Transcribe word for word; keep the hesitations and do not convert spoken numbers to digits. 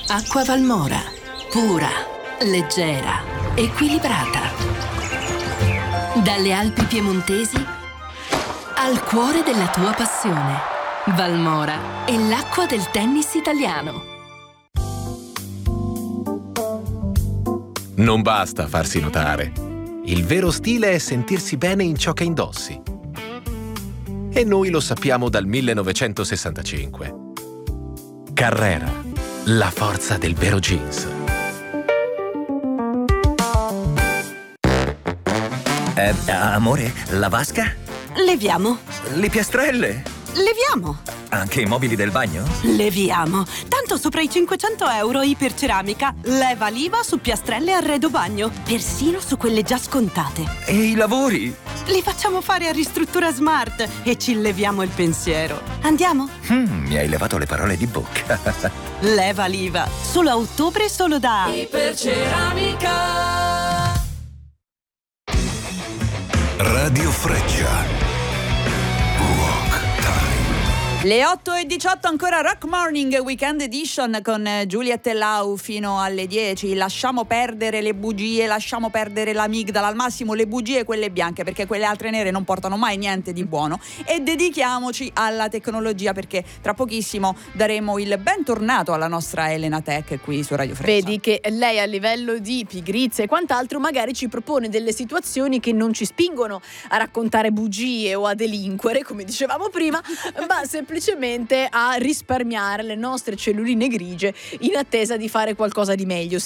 Acqua Valmora. Pura, leggera, equilibrata. Dalle Alpi piemontesi al cuore della tua passione. Valmora è l'acqua del tennis italiano. Non basta farsi notare. Il vero stile è sentirsi bene in ciò che indossi. E noi lo sappiamo dal millenovecentosessantacinque. Carrera, la forza del vero jeans. Eh, amore, la vasca? Leviamo. Le piastrelle? Leviamo. Anche i mobili del bagno? Leviamo. Tanto sopra i cinquecento euro Iperceramica. Leva l'I V A su piastrelle e arredo bagno. Persino su quelle già scontate. E i lavori? Li facciamo fare a Ristruttura Smart e ci leviamo il pensiero. Andiamo? Mm, mi hai levato le parole di bocca. Leva l'I V A. Solo a ottobre, solo da Iperceramica. Radio Freccia. Le otto e diciotto ancora Rock Morning Weekend Edition con Giulietta e Lau fino alle dieci. Lasciamo perdere le bugie, lasciamo perdere l'amigdala, al massimo le bugie quelle bianche, perché quelle altre nere non portano mai niente di buono, e dedichiamoci alla tecnologia, perché tra pochissimo daremo il bentornato alla nostra Elena Tech qui su Radio Freccia. Vedi che lei a livello di pigrizia e quant'altro magari ci propone delle situazioni che non ci spingono a raccontare bugie o a delinquere, come dicevamo prima, ma semplicemente a risparmiare le nostre celluline grigie in attesa di fare qualcosa di meglio.